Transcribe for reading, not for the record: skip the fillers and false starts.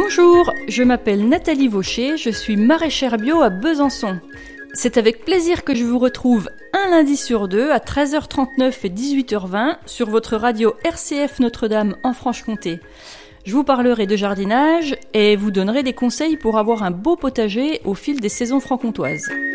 Bonjour, je m'appelle Nathalie Vaucher, je suis maraîchère bio à Besançon. C'est avec plaisir que je vous retrouve un lundi sur deux à 13h39 et 18h20 sur votre radio RCF Notre-Dame en Franche-Comté. Je vous parlerai de jardinage et vous donnerai des conseils pour avoir un beau potager au fil des saisons franc-comtoises.